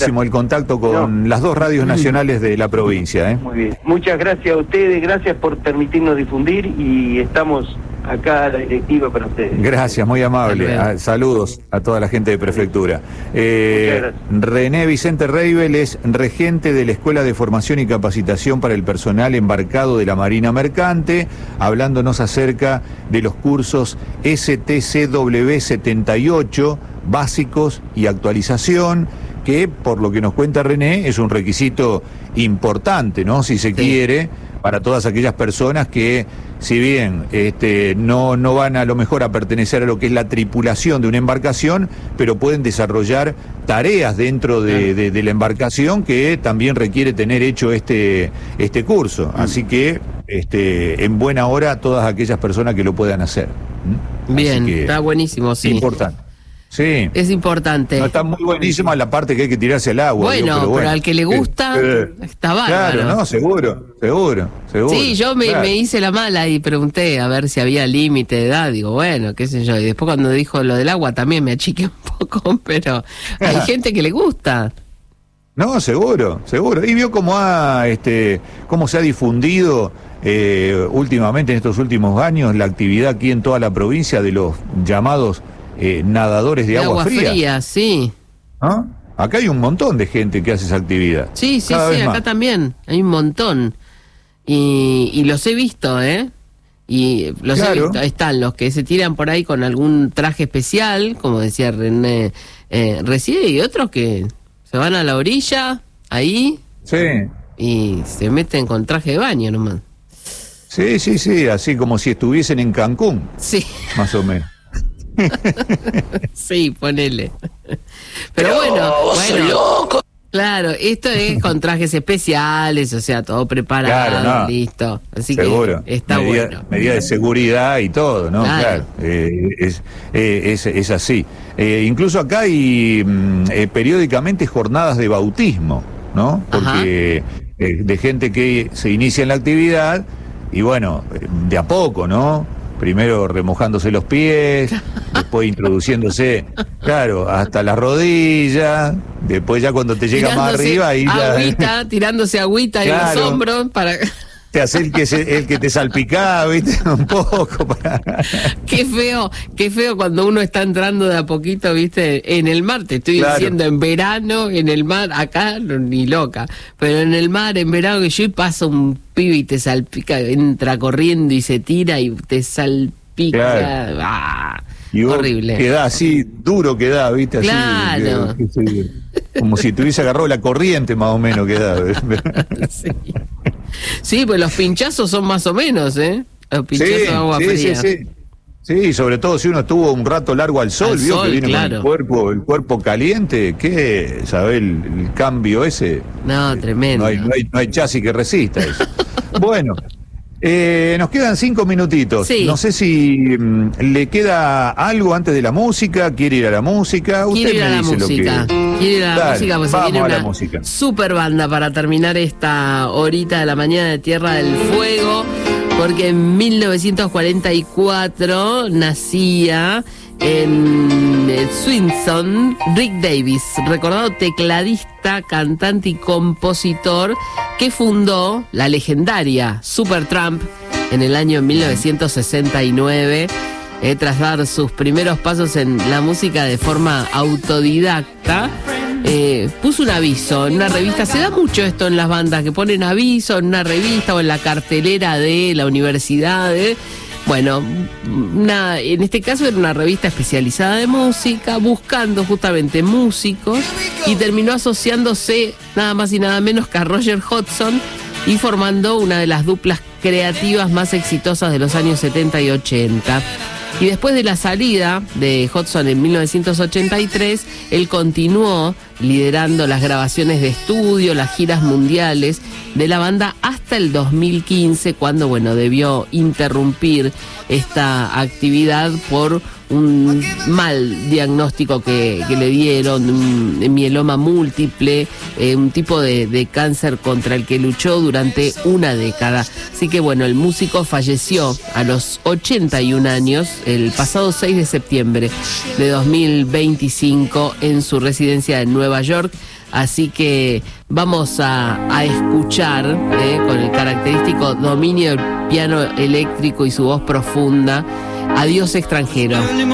El contacto con las dos radios nacionales de la provincia. Muy bien. Muchas gracias a ustedes, gracias por permitirnos difundir y estamos acá a la directiva para ustedes. Gracias, muy amable. Saludos a toda la gente de Prefectura. René Vicente Reibel es regente de la Escuela de Formación y Capacitación para el Personal Embarcado de la Marina Mercante, hablándonos acerca de los cursos STCW 78, básicos y actualización, que por lo que nos cuenta René es un requisito importante, ¿no? Si se quiere, para todas aquellas personas que, si bien no van a lo mejor a pertenecer a lo que es la tripulación de una embarcación, pero pueden desarrollar tareas dentro de la embarcación que también requiere tener hecho este curso. Así que en buena hora a todas aquellas personas que lo puedan hacer. Bien, está buenísimo, sí. Importante. Sí. Es importante. No, está muy buenísima la parte que hay que tirarse al agua. Bueno, pero al que le gusta, está bárbaro. Claro, no, seguro. Sí, yo me hice la mala y pregunté a ver si había límite de edad. Digo, bueno, qué sé yo. Y después cuando dijo lo del agua también me achiqué un poco, pero hay gente que le gusta. No, seguro. Y vio cómo cómo se ha difundido últimamente, en estos últimos años, la actividad aquí en toda la provincia de los llamados nadadores de agua fría. Sí. ¿Ah? Acá hay un montón de gente que hace esa actividad. Sí, acá también hay un montón. Y los he visto, Y los he visto. Están los que se tiran por ahí con algún traje especial, como decía René recién, y otros que se van a la orilla, ahí, y se meten con traje de baño nomás. Sí, así como si estuviesen en Cancún. Sí. Más o menos. Sí, ponele. Pero bueno, loco. Claro, esto es con trajes especiales, o sea, todo preparado, listo. Así seguro. Que está bueno. Medida de seguridad y todo, ¿no? Claro. Es así. Incluso acá hay periódicamente jornadas de bautismo, ¿no? Porque de gente que se inicia en la actividad y bueno, de a poco, ¿no? Primero remojándose los pies, después introduciéndose, hasta las rodillas, después ya cuando te llega más arriba, ahí ya... tirándose agüita en los hombros para... Te hace el que te salpicaba, ¿viste? Un poco. Qué feo cuando uno está entrando de a poquito, ¿viste? En el mar, te estoy diciendo, en verano, en el mar, acá ni loca, pero en el mar, en verano, que yo pasa un pibe y te salpica, entra corriendo y se tira y te salpica. Y horrible. Queda así, duro queda, ¿viste? Así, claro. Como si te hubiese agarrado la corriente, más o menos queda. Sí, pues los pinchazos son más o menos, Los pinchazos de agua fría. Sí, sobre todo si uno estuvo un rato largo al sol, vio que viene con el cuerpo caliente, ¿qué? ¿Sabés el cambio ese? No, tremendo. No hay chasis que resista eso. Bueno, nos quedan 5 minutitos. Sí. No sé si le queda algo antes de la música. ¿Quiere ir a la música? Quiere ir a la música. Quiere ir a la música, pues se viene una super banda para terminar esta horita de la mañana de Tierra del Fuego, porque en 1944 nacía en Swinson Rick Davis, recordado tecladista, cantante y compositor que fundó la legendaria Supertramp en el año 1969, tras dar sus primeros pasos en la música de forma autodidacta. Puso un aviso en una revista. Se da mucho esto en las bandas, que ponen aviso en una revista o en la cartelera de la universidad. Bueno, en este caso era una revista especializada de música, buscando justamente músicos, y terminó asociándose nada más y nada menos que a Roger Hodgson y formando una de las duplas creativas más exitosas de los años 70 y 80. Y después de la salida de Hodgson en 1983, él continuó liderando las grabaciones de estudio, las giras mundiales de la banda hasta el 2015, cuando, debió interrumpir esta actividad por un mal diagnóstico que le dieron, un mieloma múltiple, un tipo de cáncer contra el que luchó durante una década. Así que el músico falleció a los 81 años el pasado 6 de septiembre de 2025 en su residencia en Nueva York. Así que vamos a escuchar con el característico dominio del piano eléctrico y su voz profunda, Adiós extranjero.